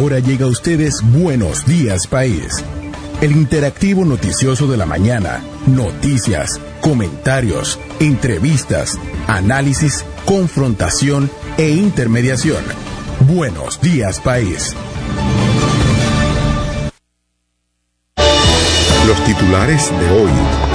ahora llega a ustedes Buenos Días País, el interactivo noticioso de la mañana, noticias, comentarios, entrevistas, análisis, confrontación e intermediación. Buenos Días País. Los titulares de hoy.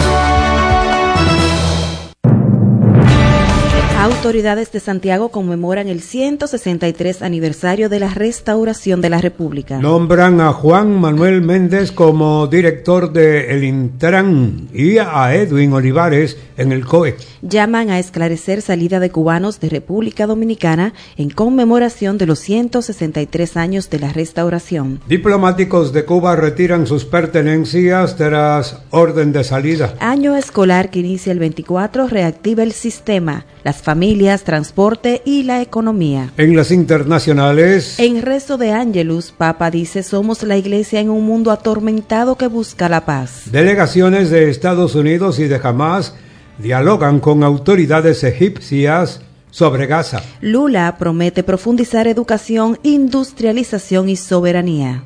Autoridades de Santiago conmemoran el 163 aniversario de la restauración de la República. Nombran a Juan Manuel Méndez como director de el Intran y a Edwin Olivares en el COE. Llaman a esclarecer salida de cubanos de República Dominicana en conmemoración de los 163 años de la restauración. Diplomáticos de Cuba retiran sus pertenencias tras orden de salida. Año escolar que inicia el 24 reactiva el sistema, las familias, transporte y la economía. En las internacionales. En rezo de Ángelus, Papa dice: somos la iglesia en un mundo atormentado que busca la paz. Delegaciones de Estados Unidos y de Hamás dialogan con autoridades egipcias sobre Gaza. Lula promete profundizar educación, industrialización y soberanía.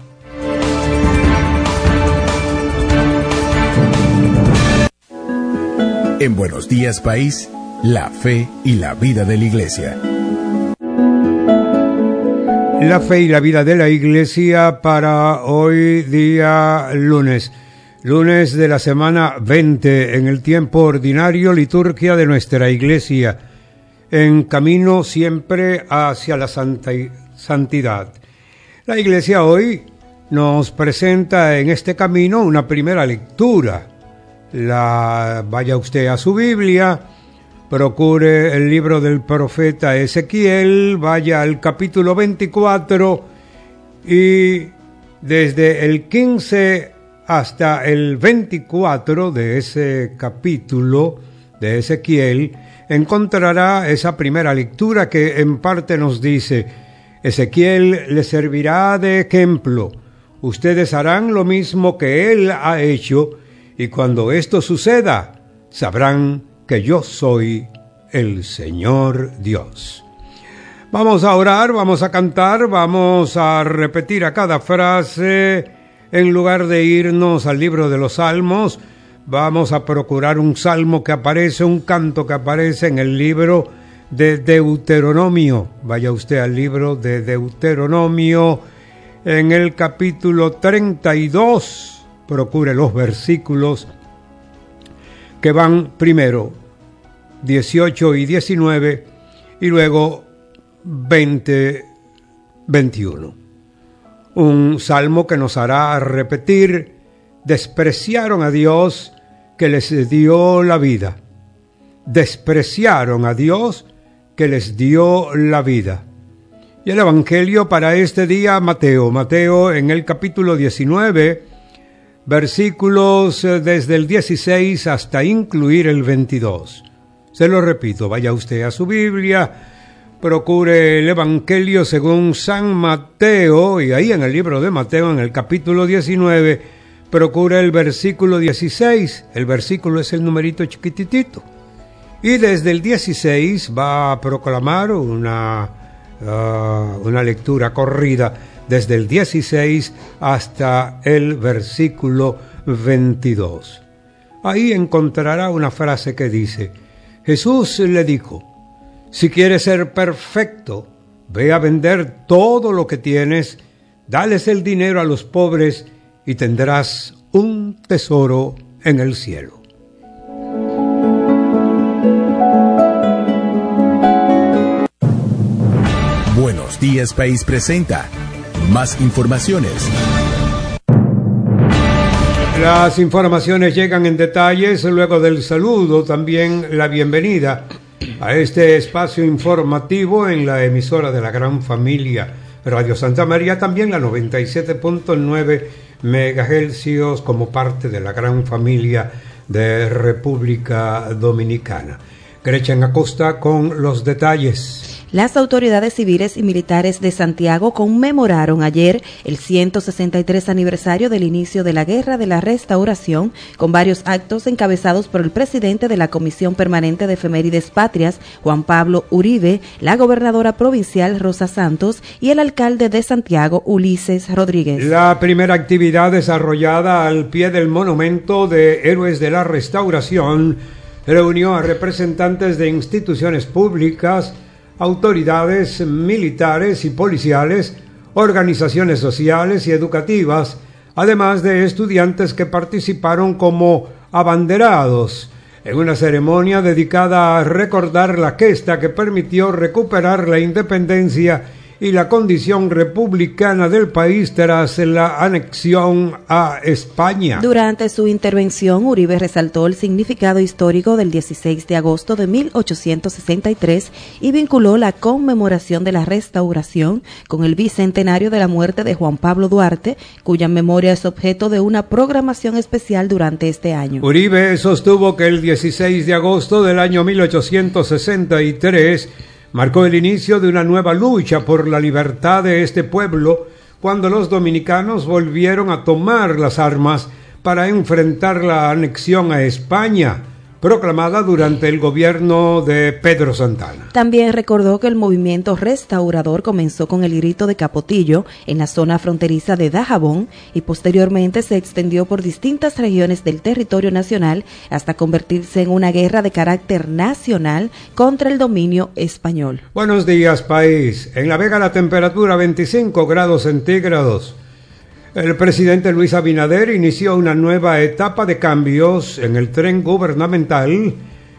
En Buenos Días País, la fe y la vida de la Iglesia. La fe y la vida de la Iglesia para hoy día lunes de la semana 20 en el tiempo ordinario, liturgia de nuestra Iglesia, en camino siempre hacia la santidad. La Iglesia hoy nos presenta en este camino una primera lectura. Vaya usted a su Biblia, procure el libro del profeta Ezequiel, vaya al capítulo 24 y desde el 15 hasta el 24 de ese capítulo de Ezequiel encontrará esa primera lectura que en parte nos dice: Ezequiel le servirá de ejemplo, ustedes harán lo mismo que él ha hecho, y cuando esto suceda, sabrán que yo soy el Señor Dios. Vamos a orar, vamos a cantar, vamos a repetir a cada frase. En lugar de irnos al libro de los Salmos, vamos a procurar un salmo que aparece, un canto que aparece en el libro de Deuteronomio. Vaya usted al libro de Deuteronomio, en el capítulo 32. Procure los versículos que van primero 18 y 19 y luego 20, 21. Un salmo que nos hará repetir: despreciaron a Dios que les dio la vida. Despreciaron a Dios que les dio la vida. Y el evangelio para este día, Mateo en el capítulo 19, versículos desde el 16 hasta incluir el 22. Se lo repito, vaya usted a su Biblia, procure el Evangelio según San Mateo, y ahí en el libro de Mateo, en el capítulo 19, procure el versículo 16. El versículo es el numerito chiquititito. Y desde el 16 va a proclamar una lectura corrida desde el 16 hasta el versículo 22. Ahí encontrará una frase que dice: Jesús le dijo: si quieres ser perfecto, ve a vender todo lo que tienes, dales el dinero a los pobres y tendrás un tesoro en el cielo. Buenos Días País presenta más informaciones. Las informaciones llegan en detalles luego del saludo, también la bienvenida a este espacio informativo en la emisora de la gran familia Radio Santa María, también la 97.9 MHz como parte de la gran familia de República Dominicana. Gretchen Acosta con los detalles. Las autoridades civiles y militares de Santiago conmemoraron ayer el 163 aniversario del inicio de la Guerra de la Restauración con varios actos encabezados por el presidente de la Comisión Permanente de Efemérides Patrias, Juan Pablo Uribe, la gobernadora provincial Rosa Santos y el alcalde de Santiago, Ulises Rodríguez. La primera actividad desarrollada al pie del monumento de Héroes de la Restauración reunió a representantes de instituciones públicas, autoridades militares y policiales, organizaciones sociales y educativas, además de estudiantes que participaron como abanderados en una ceremonia dedicada a recordar la gesta que permitió recuperar la independencia y la condición republicana del país tras la anexión a España. Durante su intervención, Uribe resaltó el significado histórico del 16 de agosto de 1863 y vinculó la conmemoración de la Restauración con el bicentenario de la muerte de Juan Pablo Duarte, cuya memoria es objeto de una programación especial durante este año. Uribe sostuvo que el 16 de agosto del año 1863 marcó el inicio de una nueva lucha por la libertad de este pueblo, cuando los dominicanos volvieron a tomar las armas para enfrentar la anexión a España, proclamada durante el gobierno de Pedro Santana. También recordó que el movimiento restaurador comenzó con el grito de Capotillo en la zona fronteriza de Dajabón y posteriormente se extendió por distintas regiones del territorio nacional hasta convertirse en una guerra de carácter nacional contra el dominio español. Buenos días, país. En La Vega la temperatura 25 grados centígrados. El presidente Luis Abinader inició una nueva etapa de cambios en el tren gubernamental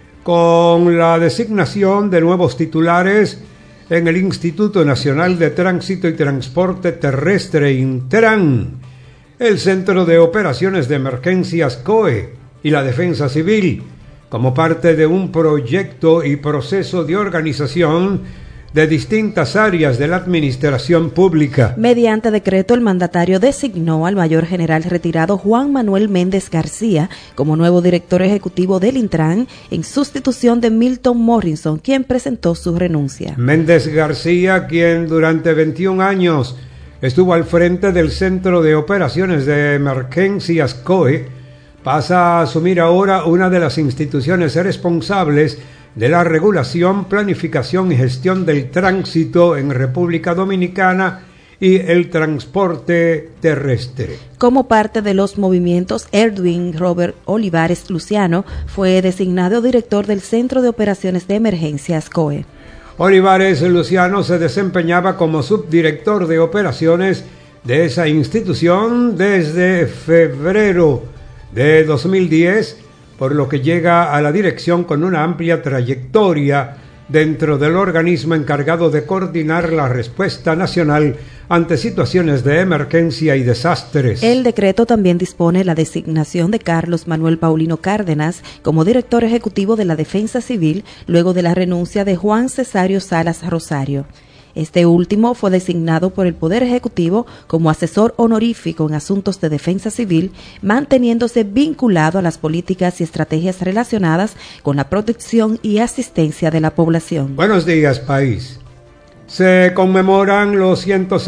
con la designación de nuevos titulares en el Instituto Nacional de Tránsito y Transporte Terrestre Intran, el Centro de Operaciones de Emergencias COE y la Defensa Civil, como parte de un proyecto y proceso de organización de distintas áreas de la administración pública. Mediante decreto, el mandatario designó al mayor general retirado Juan Manuel Méndez García como nuevo director ejecutivo del Intran en sustitución de Milton Morrison, quien presentó su renuncia. Méndez García, quien durante 21 años estuvo al frente del Centro de Operaciones de Emergencias COE, pasa a asumir ahora una de las instituciones responsables de la regulación, planificación y gestión del tránsito en República Dominicana y el transporte terrestre. Como parte de los movimientos, Edwin Robert Olivares Luciano fue designado director del Centro de Operaciones de Emergencias COE. Olivares Luciano se desempeñaba como subdirector de operaciones de esa institución desde febrero de 2010, por lo que llega a la dirección con una amplia trayectoria dentro del organismo encargado de coordinar la respuesta nacional ante situaciones de emergencia y desastres. El decreto también dispone la designación de Carlos Manuel Paulino Cárdenas como director ejecutivo de la Defensa Civil, luego de la renuncia de Juan Cesario Salas Rosario. Este último fue designado por el Poder Ejecutivo como asesor honorífico en asuntos de defensa civil, manteniéndose vinculado a las políticas y estrategias relacionadas con la protección y asistencia de la población. Buenos días, país. Se conmemoran los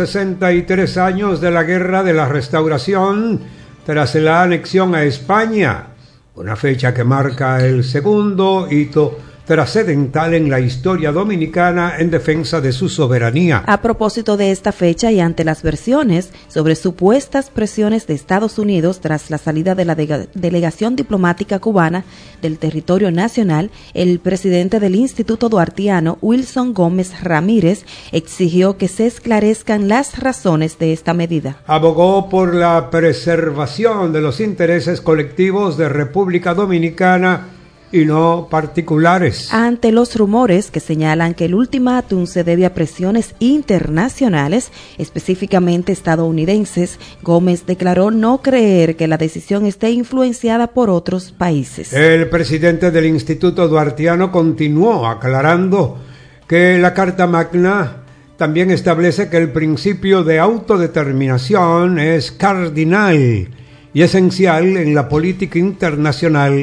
163 años de la Guerra de la Restauración tras la anexión a España, una fecha que marca el segundo hito trascendental en la historia dominicana en defensa de su soberanía. A propósito de esta fecha y ante las versiones sobre supuestas presiones de Estados Unidos tras la salida de la delegación diplomática cubana del territorio nacional, el presidente del Instituto Duartiano, Wilson Gómez Ramírez, exigió que se esclarezcan las razones de esta medida. Abogó por la preservación de los intereses colectivos de República Dominicana y no particulares. Ante los rumores que señalan que el ultimátum se debe a presiones internacionales, específicamente estadounidenses, Gómez declaró no creer que la decisión esté influenciada por otros países. El presidente del Instituto Duartiano continuó aclarando que la Carta Magna también establece que el principio de autodeterminación es cardinal y esencial en la política internacional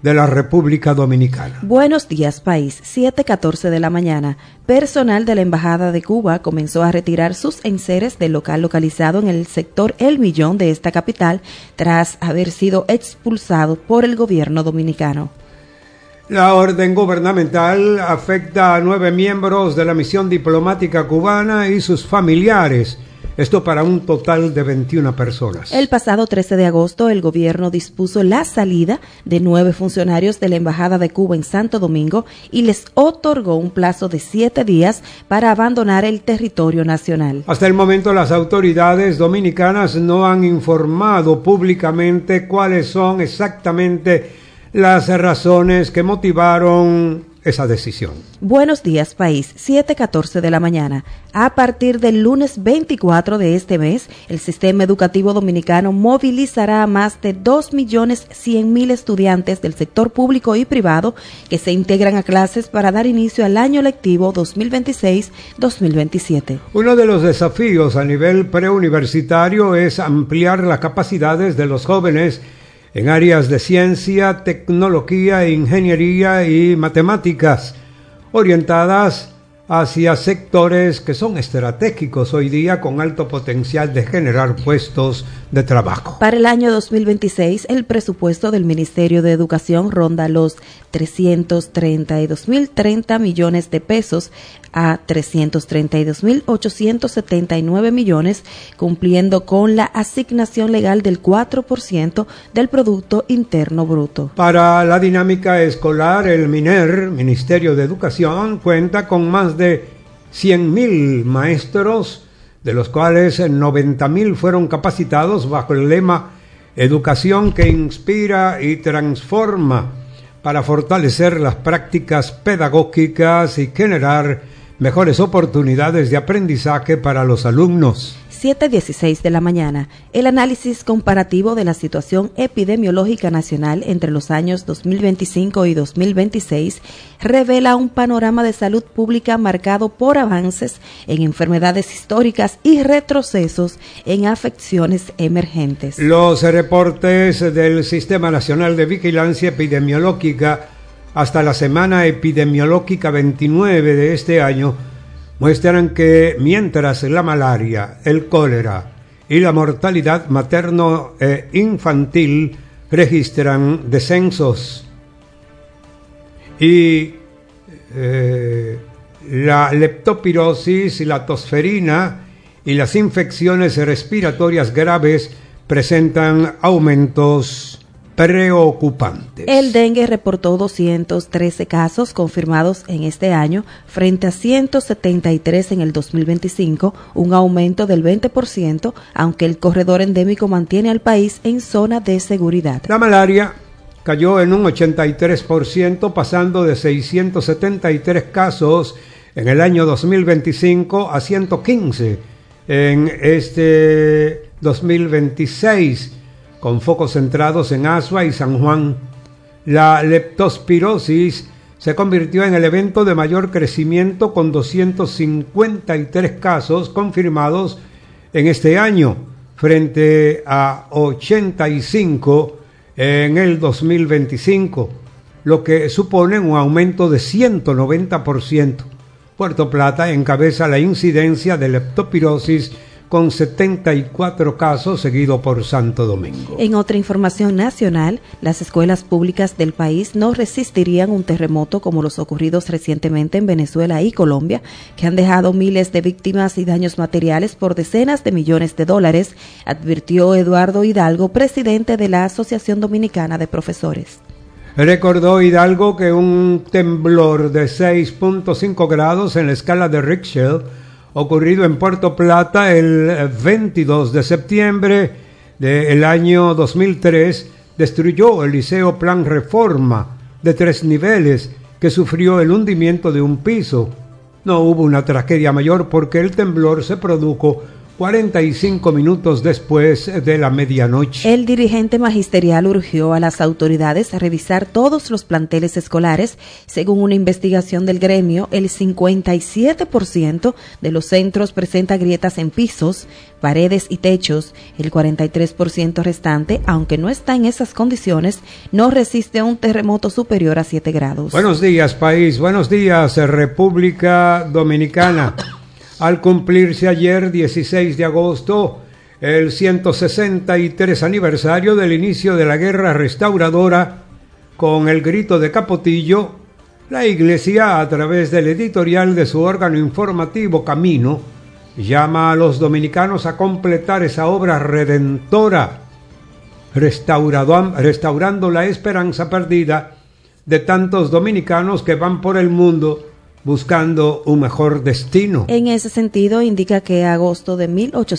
de la República Dominicana. Buenos días, país. 7:14 de la mañana. Personal de la Embajada de Cuba comenzó a retirar sus enseres del local localizado en el sector El Millón de esta capital tras haber sido expulsado por el gobierno dominicano. La orden gubernamental afecta a 9 miembros de la misión diplomática cubana y sus familiares. Esto para un total de 21 personas. El pasado 13 de agosto, el gobierno dispuso la salida de 9 funcionarios de la Embajada de Cuba en Santo Domingo y les otorgó un plazo de 7 días para abandonar el territorio nacional. Hasta el momento, las autoridades dominicanas no han informado públicamente cuáles son exactamente las razones que motivaron esa decisión. Buenos días, país. 7:14 de la mañana. A partir del lunes 24 de este mes, el sistema educativo dominicano movilizará a más de 2.100.000 estudiantes del sector público y privado que se integran a clases para dar inicio al año lectivo 2026-2027. Uno de los desafíos a nivel preuniversitario es ampliar las capacidades de los jóvenes en áreas de ciencia, tecnología, ingeniería y matemáticas, orientadas hacia sectores que son estratégicos hoy día con alto potencial de generar puestos de trabajo. Para el año 2026, el presupuesto del Ministerio de Educación ronda los 332.030 millones de pesos a 332.879 millones, cumpliendo con la asignación legal del 4% del Producto Interno Bruto. Para la dinámica escolar, el MINER, Ministerio de Educación, cuenta con más de 100.000 maestros, de los cuales 90.000 fueron capacitados bajo el lema Educación que inspira y transforma, para fortalecer las prácticas pedagógicas y generar mejores oportunidades de aprendizaje para los alumnos. 7:16 de la mañana. El análisis comparativo de la situación epidemiológica nacional entre los años 2025 y 2026 revela un panorama de salud pública marcado por avances en enfermedades históricas y retrocesos en afecciones emergentes. Los reportes del Sistema Nacional de Vigilancia Epidemiológica hasta la semana epidemiológica 29 de este año muestran que mientras la malaria, el cólera y la mortalidad materno e infantil registran descensos y la leptospirosis y la tosferina y las infecciones respiratorias graves presentan aumentos preocupantes. El dengue reportó 213 casos confirmados en este año frente a 173 en el 2025, un aumento del 20%, aunque el corredor endémico mantiene al país en zona de seguridad. La malaria cayó en un 83%, pasando de 673 casos en el año 2025 a 115 en este 2026. Con focos centrados en Azua y San Juan. La leptospirosis se convirtió en el evento de mayor crecimiento con 253 casos confirmados en este año, frente a 85 en el 2025, lo que supone un aumento de 190%. Puerto Plata encabeza la incidencia de leptospirosis con 74 casos, seguido por Santo Domingo. En otra información nacional, las escuelas públicas del país no resistirían un terremoto como los ocurridos recientemente en Venezuela y Colombia, que han dejado miles de víctimas y daños materiales por decenas de millones de dólares, advirtió Eduardo Hidalgo, presidente de la Asociación Dominicana de Profesores. Recordó Hidalgo que un temblor de 6.5 grados en la escala de Richter ocurrido en Puerto Plata el 22 de septiembre del año 2003, destruyó el Liceo Plan Reforma de 3 niveles que sufrió el hundimiento de un piso. No hubo una tragedia mayor porque el temblor se produjo 45 minutos después de la medianoche. El dirigente magisterial urgió a las autoridades a revisar todos los planteles escolares. Según una investigación del gremio, el 57% de los centros presenta grietas en pisos, paredes y techos. El 43% restante, aunque no está en esas condiciones, no resiste a un terremoto superior a 7 grados. Buenos días, país. Buenos días, República Dominicana. Al cumplirse ayer, 16 de agosto, el 163 aniversario del inicio de la Guerra Restauradora, con el grito de Capotillo, la Iglesia, a través del editorial de su órgano informativo Camino, llama a los dominicanos a completar esa obra redentora, restaurando la esperanza perdida de tantos dominicanos que van por el mundo buscando un mejor destino. En ese sentido, indica que agosto de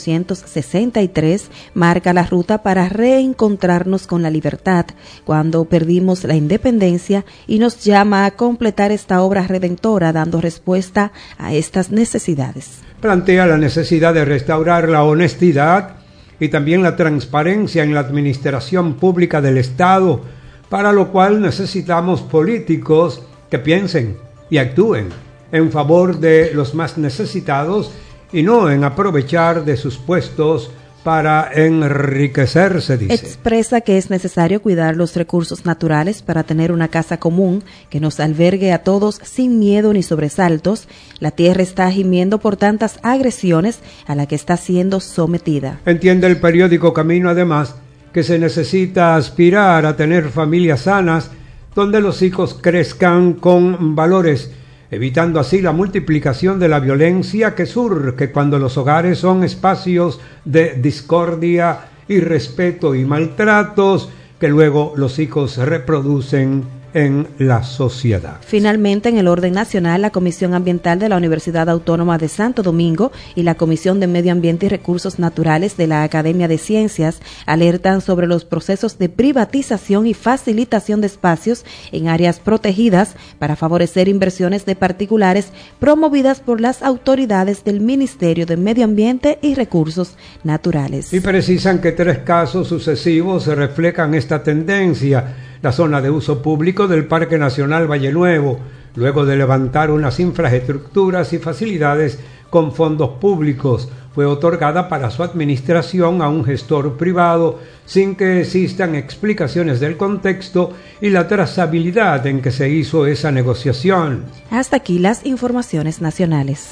1863 marca la ruta para reencontrarnos con la libertad, cuando perdimos la independencia, y nos llama a completar esta obra redentora dando respuesta a estas necesidades. Plantea la necesidad de restaurar la honestidad y también la transparencia en la administración pública del Estado, para lo cual necesitamos políticos que piensen y actúen en favor de los más necesitados y no en aprovechar de sus puestos para enriquecerse, dice. Expresa que es necesario cuidar los recursos naturales para tener una casa común que nos albergue a todos sin miedo ni sobresaltos. La tierra está gimiendo por tantas agresiones a la que está siendo sometida. Entiende el periódico Camino, además, que se necesita aspirar a tener familias sanas donde los hijos crezcan con valores, evitando así la multiplicación de la violencia que surge cuando los hogares son espacios de discordia, irrespeto y maltratos que luego los hijos reproducen en la sociedad. Finalmente, en el orden nacional, la Comisión Ambiental de la Universidad Autónoma de Santo Domingo y la Comisión de Medio Ambiente y Recursos Naturales de la Academia de Ciencias alertan sobre los procesos de privatización y facilitación de espacios en áreas protegidas para favorecer inversiones de particulares promovidas por las autoridades del Ministerio de Medio Ambiente y Recursos Naturales. Y precisan que 3 casos sucesivos reflejan esta tendencia. La zona de uso público del Parque Nacional Valle Nuevo, luego de levantar unas infraestructuras y facilidades con fondos públicos, fue otorgada para su administración a un gestor privado sin que existan explicaciones del contexto y la trazabilidad en que se hizo esa negociación. Hasta aquí las informaciones nacionales.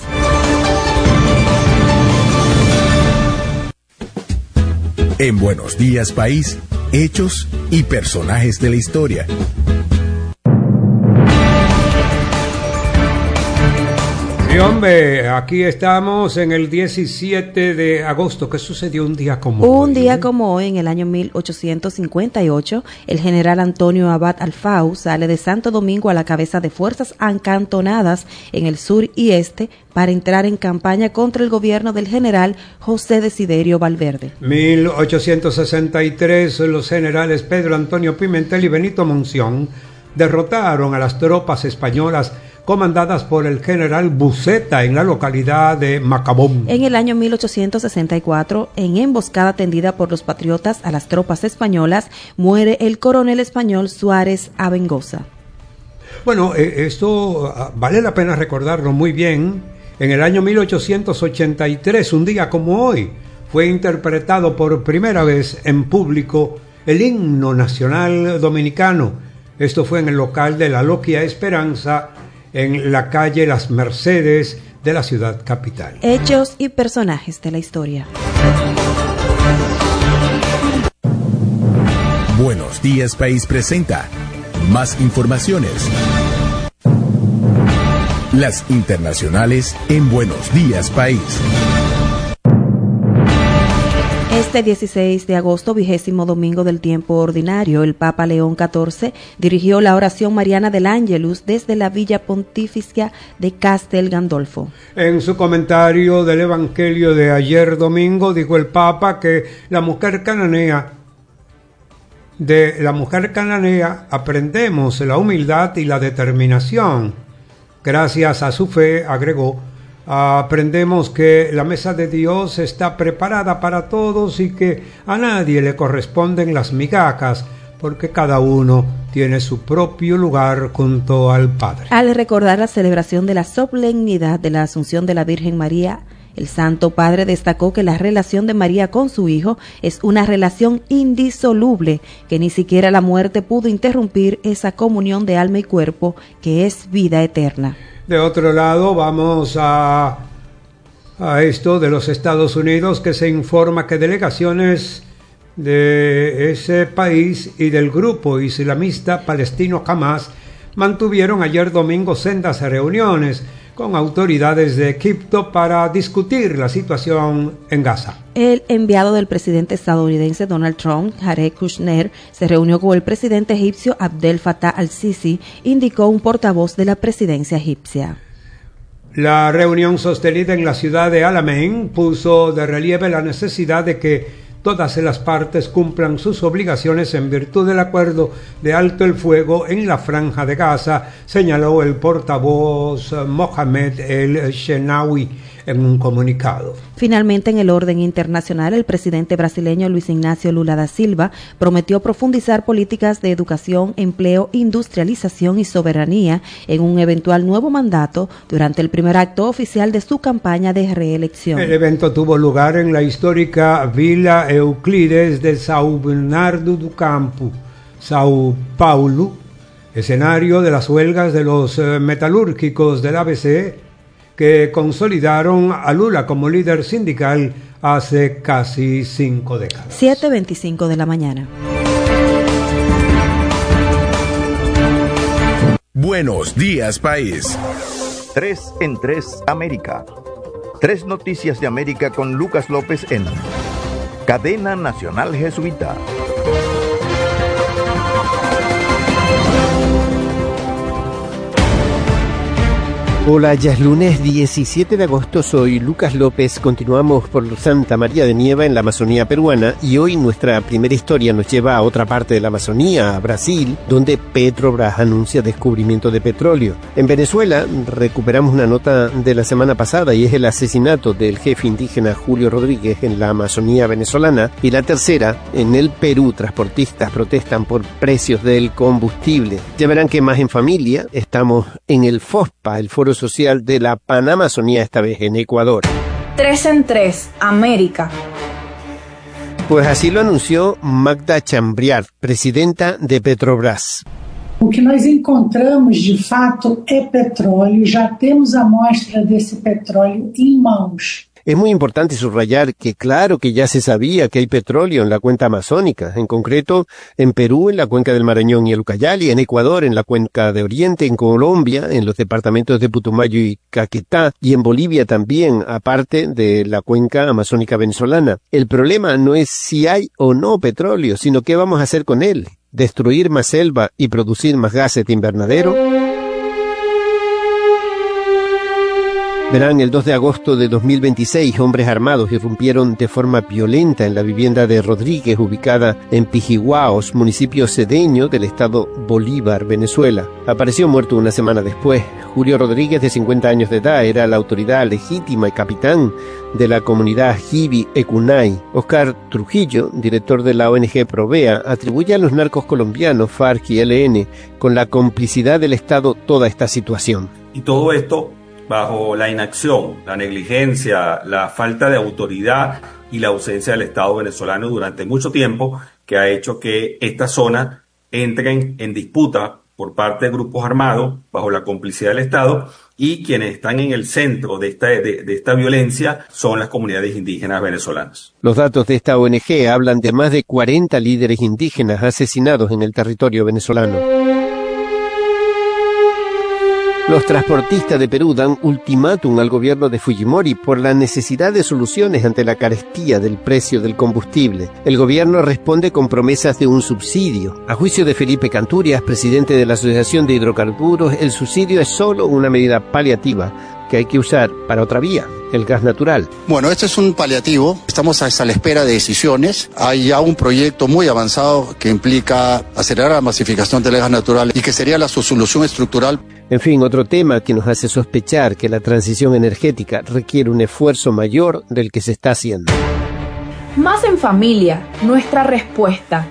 En Buenos Días País, hechos y personajes de la historia. Y hombre, aquí estamos en el 17 de agosto. ¿Qué sucedió un día como hoy? Un día como hoy, en el año 1858, el general Antonio Abad Alfau sale de Santo Domingo a la cabeza de fuerzas acantonadas en el sur y este para entrar en campaña contra el gobierno del general José Desiderio Valverde. 1863, los generales Pedro Antonio Pimentel y Benito Monción derrotaron a las tropas españolas comandadas por el general Buceta en la localidad de Macabón. En el año 1864, en emboscada tendida por los patriotas a las tropas españolas, muere el coronel español Suárez Abengoza. Bueno, esto vale la pena recordarlo muy bien. En el año 1883, un día como hoy, fue interpretado por primera vez en público el himno nacional dominicano. Esto fue en el local de la Logia Esperanza, en la calle Las Mercedes de la ciudad capital. Hechos y personajes de la historia. Buenos Días País presenta más informaciones. Las internacionales en Buenos Días País. Este 16 de agosto, 20º domingo del tiempo ordinario, el Papa León XIV dirigió la oración mariana del Ángelus desde la Villa Pontificia de Castel Gandolfo. En su comentario del Evangelio de ayer domingo, dijo el Papa que de la mujer cananea aprendemos la humildad y la determinación. Gracias a su fe, agregó, Aprendemos que la mesa de Dios está preparada para todos y que a nadie le corresponden las migajas, porque cada uno tiene su propio lugar junto al Padre. Al recordar la celebración de la solemnidad de la Asunción de la Virgen María, el Santo Padre destacó que la relación de María con su Hijo es una relación indisoluble, que ni siquiera la muerte pudo interrumpir esa comunión de alma y cuerpo que es vida eterna. De otro lado, vamos a esto de los Estados Unidos, que se informa que delegaciones de ese país y del grupo islamista palestino Hamas mantuvieron ayer domingo sendas reuniones con autoridades de Egipto para discutir la situación en Gaza. El enviado del presidente estadounidense Donald Trump, Jared Kushner, se reunió con el presidente egipcio Abdel Fattah al-Sisi, indicó un portavoz de la presidencia egipcia. La reunión sostenida en la ciudad de Al-Ain puso de relieve la necesidad de que todas las partes cumplan sus obligaciones en virtud del acuerdo de alto el fuego en la franja de Gaza, señaló el portavoz Mohamed El-Shenawi en un comunicado. Finalmente, en el orden internacional, el presidente brasileño Luis Ignacio Lula da Silva prometió profundizar políticas de educación, empleo, industrialización y soberanía en un eventual nuevo mandato durante el primer acto oficial de su campaña de reelección. El evento tuvo lugar en la histórica Vila Euclides de São Bernardo do Campo, Sao Paulo, escenario de las huelgas de los metalúrgicos del ABC, que consolidaron a Lula como líder sindical hace casi 5 décadas. 7:25 de la mañana. Buenos días, país. 3 en 3 América. 3 noticias de América con Lucas López en Cadena Nacional Jesuita. Hola, ya es lunes 17 de agosto, soy Lucas López, continuamos por Santa María de Nieva en la Amazonía peruana y hoy nuestra primera historia nos lleva a otra parte de la Amazonía, a Brasil, donde Petrobras anuncia descubrimiento de petróleo. En Venezuela recuperamos una nota de la semana pasada y es el asesinato del jefe indígena Julio Rodríguez en la Amazonía venezolana, y la tercera, en el Perú, transportistas protestan por precios del combustible. Ya verán que más en familia, estamos en el FOSPA, el Foro Social de la Panamazonía, esta vez en Ecuador. 3 en 3 América. Pues así lo anunció Magda Chambriard, presidenta de Petrobras. O que nós encontramos de fato é petróleo, já temos a amostra desse petróleo em mãos. Es muy importante subrayar que claro que ya se sabía que hay petróleo en la cuenca amazónica, en concreto en Perú, en la cuenca del Marañón y el Ucayali, en Ecuador, en la cuenca de Oriente, en Colombia, en los departamentos de Putumayo y Caquetá, y en Bolivia también, aparte de la cuenca amazónica venezolana. El problema no es si hay o no petróleo, sino qué vamos a hacer con él. ¿Destruir más selva y producir más gases de invernadero? Verán, el 2 de agosto de 2026, hombres armados irrumpieron de forma violenta en la vivienda de Rodríguez, ubicada en Pijihuaos, municipio cedeño del estado Bolívar, Venezuela. Apareció muerto una semana después. Julio Rodríguez, de 50 años de edad, era la autoridad legítima y capitán de la comunidad Jibi Ecunay. Oscar Trujillo, director de la ONG Provea, atribuye a los narcos colombianos, FARC y ELN, con la complicidad del Estado, toda esta situación. Y todo esto bajo la inacción, la negligencia, la falta de autoridad y la ausencia del Estado venezolano durante mucho tiempo, que ha hecho que esta zona entre en disputa por parte de grupos armados bajo la complicidad del Estado, y quienes están en el centro de esta violencia son las comunidades indígenas venezolanas. Los datos de esta ONG hablan de más de 40 líderes indígenas asesinados en el territorio venezolano. Los transportistas de Perú dan ultimátum al gobierno de Fujimori por la necesidad de soluciones ante la carestía del precio del combustible. El gobierno responde con promesas de un subsidio. A juicio de Felipe Canturias, presidente de la Asociación de Hidrocarburos, el subsidio es solo una medida paliativa que hay que usar para otra vía. el gas natural. Bueno, este es un paliativo. Estamos a la espera de decisiones. Hay ya un proyecto muy avanzado que implica acelerar la masificación del gas natural y que sería la solución estructural. En fin, otro tema que nos hace sospechar que la transición energética requiere un esfuerzo mayor del que se está haciendo. Más en familia, nuestra respuesta.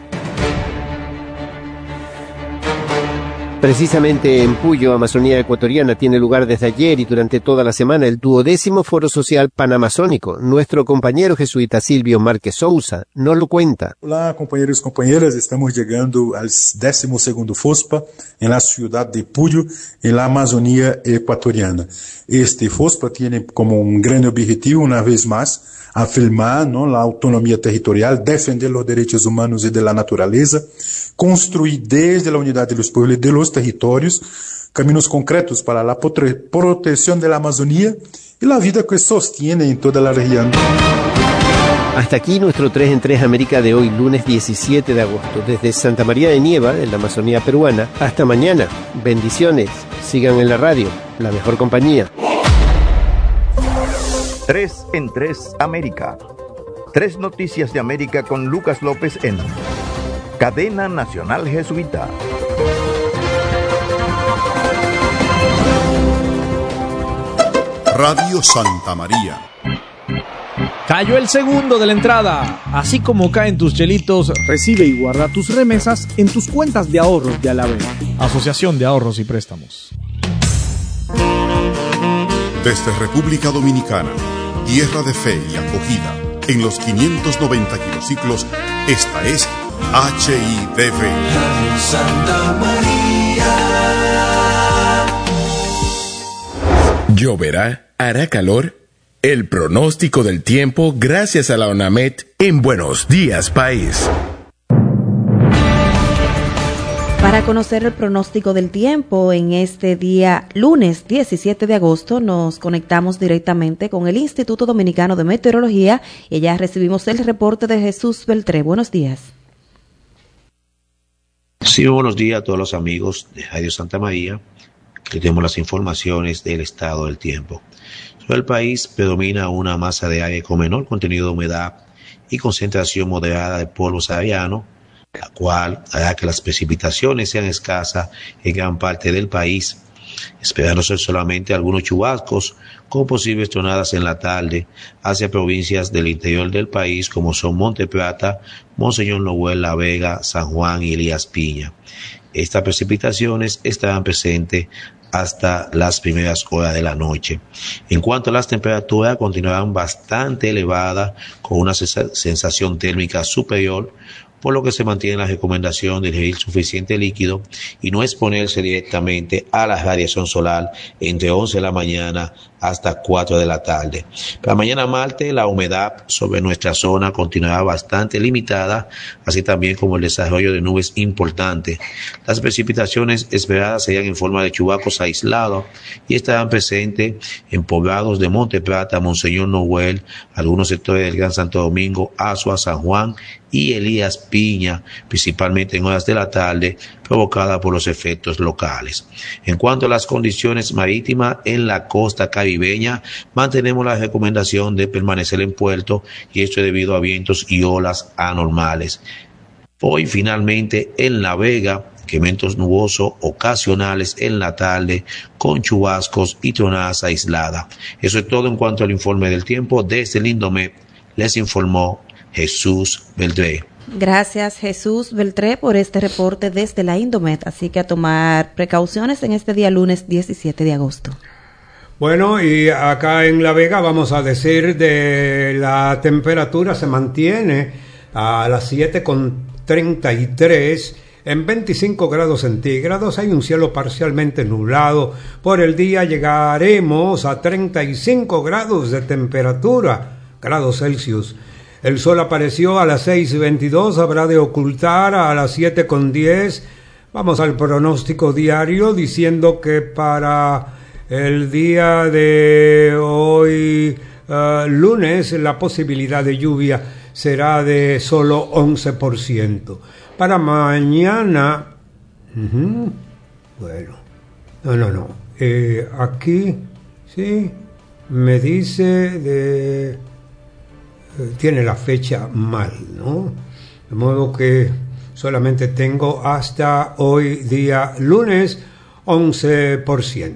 Precisamente en Puyo, Amazonía Ecuatoriana, tiene lugar desde ayer y durante toda la semana el 12º Foro Social Panamazónico. Nuestro compañero jesuita Silvio Márquez Sousa nos lo cuenta. Hola, compañeros y compañeras, estamos llegando al 12º FOSPA en la ciudad de Puyo, en la Amazonía Ecuatoriana. Este FOSPA tiene como un gran objetivo, una vez más, afirmar, ¿no?, la autonomía territorial, defender los derechos humanos y de la naturaleza, construir desde la unidad de los pueblos y de los territorios caminos concretos para la protección de la Amazonía y la vida que sostiene en toda la región. Hasta aquí nuestro 3 en 3 América de hoy, lunes 17 de agosto. Desde Santa María de Nieva, en la Amazonía peruana, hasta mañana. Bendiciones. Sigan en la radio, la mejor compañía. 3 en 3 América. 3 noticias de América con Lucas López en Cadena Nacional Jesuita. Radio Santa María. Cayó el segundo de la entrada. Así como caen tus chelitos, recibe y guarda tus remesas en tus cuentas de ahorros de Alavés. Asociación de Ahorros y Préstamos. Desde República Dominicana, tierra de fe y acogida, en los 590 kilociclos, esta es HIDV. Radio Santa María. ¿Lloverá? ¿Hará calor? El pronóstico del tiempo gracias a la ONAMED en Buenos Días País. Para conocer el pronóstico del tiempo en este día lunes 17 de agosto nos conectamos directamente con el Instituto Dominicano de Meteorología y ya recibimos el reporte de Jesús Beltré. Buenos días. Sí, buenos días a todos los amigos de Radio Santa María, que tenemos las informaciones del estado del tiempo. Sobre el país predomina una masa de aire con menor contenido de humedad y concentración moderada de polvo sahariano, la cual hará que las precipitaciones sean escasas en gran parte del país, esperándose solamente algunos chubascos con posibles tronadas en la tarde hacia provincias del interior del país como son Monte Plata, Monseñor Noel, La Vega, San Juan y Elías Piña. Estas precipitaciones estarán presentes hasta las primeras horas de la noche. En cuanto a las temperaturas, continuarán bastante elevadas con una sensación térmica superior, por lo que se mantiene la recomendación de ingerir suficiente líquido y no exponerse directamente a la radiación solar entre 11 de la mañana hasta 4 de la tarde. Para mañana martes, la humedad sobre nuestra zona continuará bastante limitada, así también como el desarrollo de nubes importantes. Las precipitaciones esperadas serían en forma de chubascos aislados y estarán presentes en poblados de Monte Plata, Monseñor Noel, algunos sectores del Gran Santo Domingo, Azua, San Juan y Elías Piña, principalmente en horas de la tarde, provocada por los efectos locales. En cuanto a las condiciones marítimas en la costa caribeña, mantenemos la recomendación de permanecer en puerto, y esto es debido a vientos y olas anormales. Hoy, finalmente, en La Vega, incrementos nubosos ocasionales en la tarde con chubascos y tronadas aisladas. Eso es todo en cuanto al informe del tiempo. Desde el Indomet les informó Jesús Beltré. Gracias, Jesús Beltré, por este reporte desde la Indomet. Así que a tomar precauciones en este día lunes 17 de agosto. Bueno, y acá en La Vega vamos a decir de la temperatura se mantiene a las 7:33 en 25 grados centígrados. Hay un cielo parcialmente nublado. Por el día llegaremos a 35 grados de temperatura, grados Celsius. El sol apareció a las 6:22, habrá de ocultar a las 7:10. Vamos al pronóstico diario diciendo que para el día de hoy, lunes, la posibilidad de lluvia será de solo 11%. Para mañana, bueno, no, aquí, sí, me dice tiene la fecha mal, ¿no? De modo que solamente tengo hasta hoy día lunes 11%.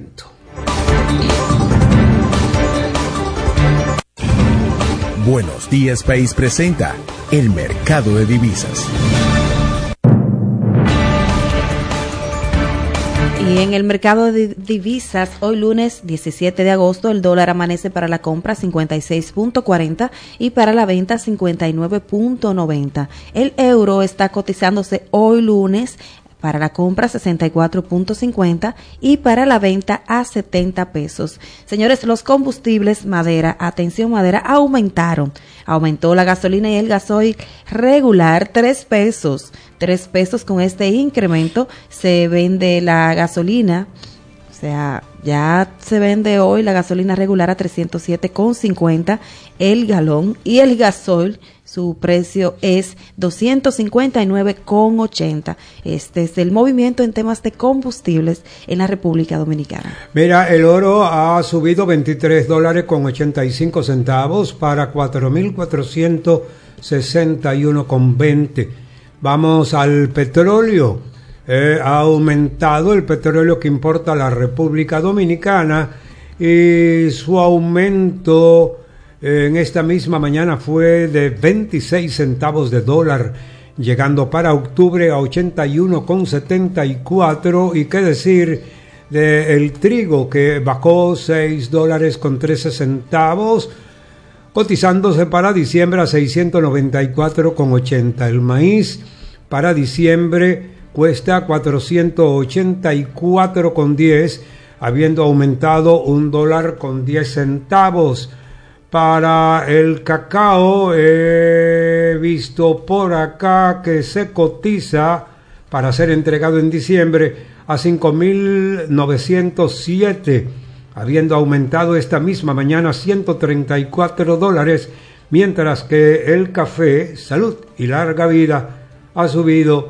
Buenos Días País presenta el mercado de divisas. Y en el mercado de divisas, hoy lunes 17 de agosto, el dólar amanece para la compra 56.40 y para la venta 59.90. El euro está cotizándose hoy lunes para la compra 64.50 y para la venta a 70 pesos. Señores, los combustibles madera, atención madera, aumentaron. Aumentó la gasolina y el gasoil regular 3 pesos. 3 pesos con este incremento se vende la gasolina, o sea, ya se vende hoy la gasolina regular a 307.50 el galón y el gasoil su precio es 259.80. Este es el movimiento en temas de combustibles en la República Dominicana. Mira, el oro ha subido $23.85 para 4.461.20. Vamos al petróleo. Ha aumentado el petróleo que importa la República Dominicana y su aumento en esta misma mañana fue de 26 centavos de dólar, llegando para octubre a 81.74. Y qué decir del trigo, que bajó $6.13, cotizándose para diciembre a 694.80. El maíz para diciembre cuesta 484.10, habiendo aumentado $1.10. Para el cacao he visto por acá que se cotiza para ser entregado en diciembre a 5.907, habiendo aumentado esta misma mañana $134, mientras que el café Salud y Larga Vida ha subido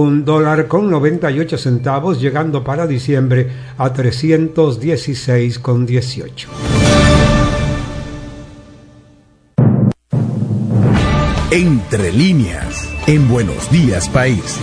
$1.98, llegando para diciembre a 316.18. Entre líneas, en Buenos Días País.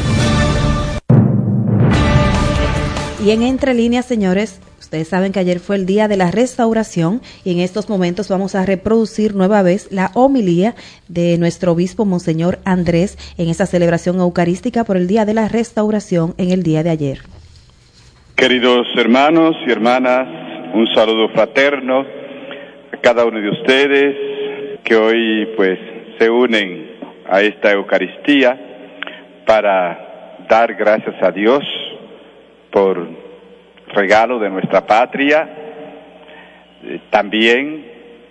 Y en Entre Líneas, señores, ustedes saben que ayer fue el día de la restauración y en estos momentos vamos a reproducir nueva vez la homilía de nuestro obispo Monseñor Andrés en esa celebración eucarística por el día de la restauración en el día de ayer. Queridos hermanos y hermanas, un saludo fraterno a cada uno de ustedes que hoy pues se unen a esta Eucaristía para dar gracias a Dios por regalo de nuestra patria, también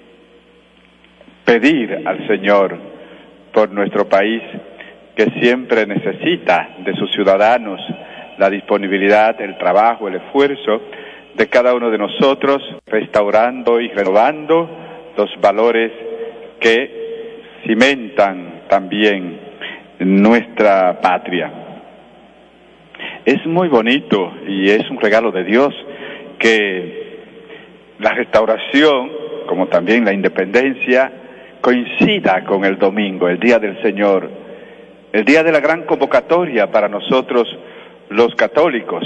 pedir al Señor por nuestro país, que siempre necesita de sus ciudadanos la disponibilidad, el trabajo, el esfuerzo de cada uno de nosotros, restaurando y renovando los valores que cimentan también nuestra patria. Es muy bonito y es un regalo de Dios que la restauración, como también la independencia, coincida con el domingo, el día del Señor, el día de la gran convocatoria para nosotros los católicos,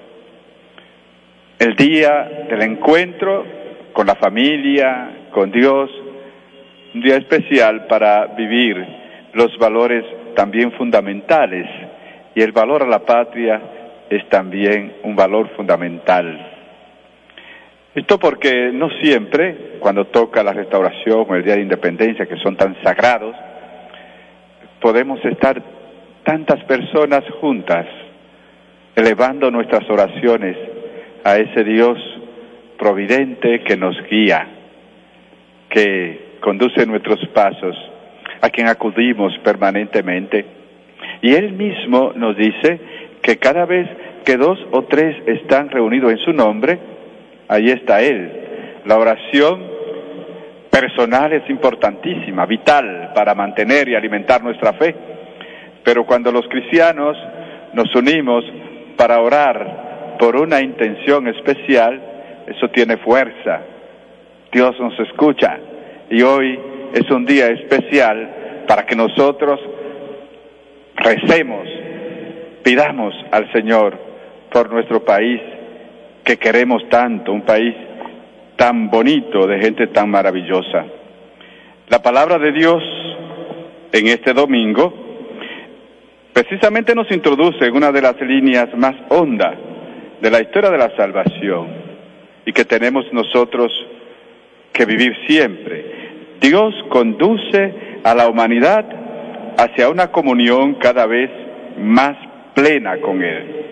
el día del encuentro con la familia, con Dios, un día especial para vivir los valores también fundamentales, y el valor a la patria es también un valor fundamental. Esto porque no siempre, cuando toca la restauración o el día de independencia, que son tan sagrados, podemos estar tantas personas juntas, elevando nuestras oraciones a ese Dios providente que nos guía, que conduce nuestros pasos, a quien acudimos permanentemente. Y Él mismo nos dice que cada vez que 2 o 3 están reunidos en su nombre, ahí está Él. La oración personal es importantísima, vital para mantener y alimentar nuestra fe. Pero cuando los cristianos nos unimos para orar por una intención especial, eso tiene fuerza. Dios nos escucha y hoy es un día especial para que nosotros recemos, pidamos al Señor por nuestro país que queremos tanto, un país tan bonito, de gente tan maravillosa. La palabra de Dios en este domingo precisamente nos introduce en una de las líneas más hondas de la historia de la salvación y que tenemos nosotros que vivir siempre. Dios conduce a la humanidad hacia una comunión cada vez más plena con Él.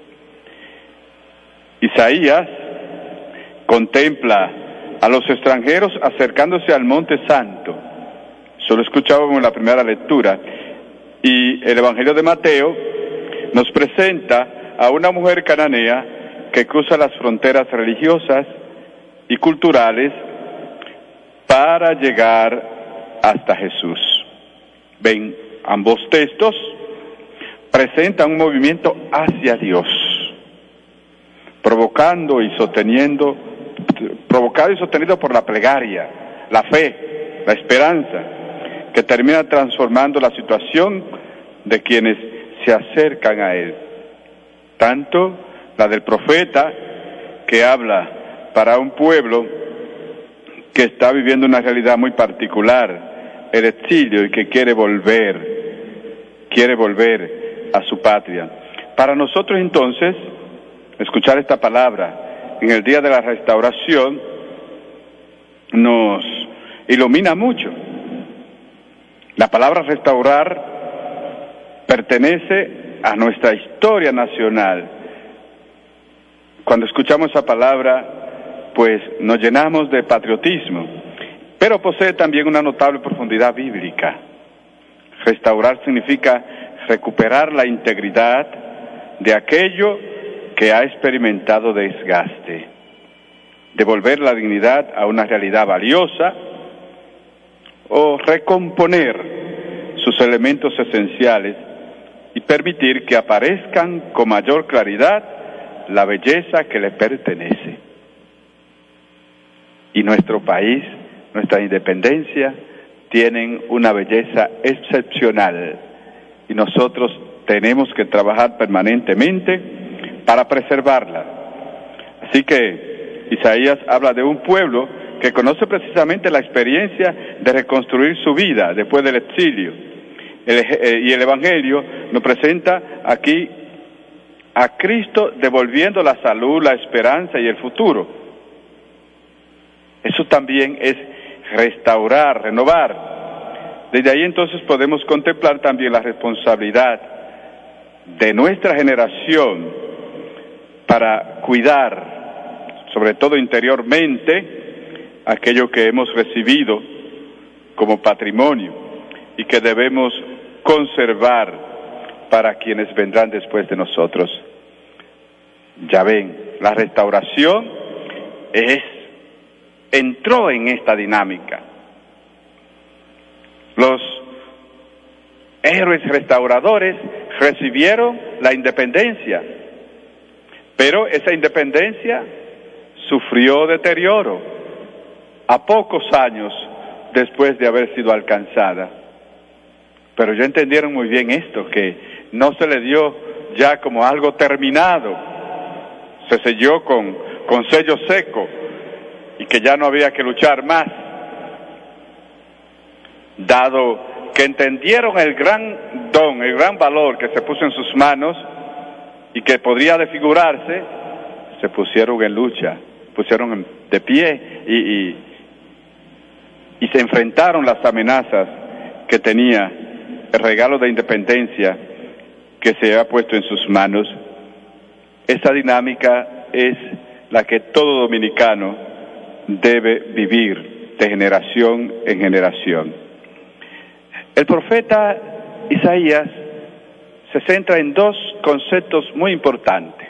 Isaías contempla a los extranjeros acercándose al Monte Santo. Eso lo escuchábamos en la primera lectura. Y el Evangelio de Mateo nos presenta a una mujer cananea que cruza las fronteras religiosas y culturales para llegar hasta Jesús. Ven, ambos textos presentan un movimiento hacia Dios, provocado y sostenido por la plegaria, la fe, la esperanza, que termina transformando la situación de quienes se acercan a Él. Tanto la del profeta, que habla para un pueblo que está viviendo una realidad muy particular, el exilio, y que quiere volver a su patria. Para nosotros entonces, escuchar esta palabra en el día de la restauración nos ilumina mucho. La palabra restaurar pertenece a nuestra historia nacional. Cuando escuchamos esa palabra, pues nos llenamos de patriotismo, pero posee también una notable profundidad bíblica. Restaurar significa recuperar la integridad de aquello que ha experimentado desgaste, devolver la dignidad a una realidad valiosa o recomponer sus elementos esenciales y permitir que aparezcan con mayor claridad la belleza que le pertenece. Y nuestro país, nuestra independencia, tienen una belleza excepcional y nosotros tenemos que trabajar permanentemente para preservarla. Así que Isaías habla de un pueblo que conoce precisamente la experiencia de reconstruir su vida después del exilio. Y el Evangelio nos presenta aquí a Cristo devolviendo la salud, la esperanza y el futuro. Eso también es restaurar, renovar. Desde ahí entonces podemos contemplar también la responsabilidad de nuestra generación para cuidar, sobre todo interiormente, aquello que hemos recibido como patrimonio y que debemos conservar para quienes vendrán después de nosotros. Ya ven, la restauración entró en esta dinámica. Los héroes restauradores recibieron la independencia, pero esa independencia sufrió deterioro a pocos años después de haber sido alcanzada. Pero ya entendieron muy bien esto, que no se le dio ya como algo terminado, se selló con sello seco y que ya no había que luchar más. Dado que entendieron el gran don, el gran valor que se puso en sus manos y que podría desfigurarse, se pusieron en lucha, pusieron de pie y se enfrentaron las amenazas que tenía el regalo de independencia que se ha puesto en sus manos. Esa dinámica es la que todo dominicano debe vivir de generación en generación. El profeta Isaías se centra en dos conceptos muy importantes.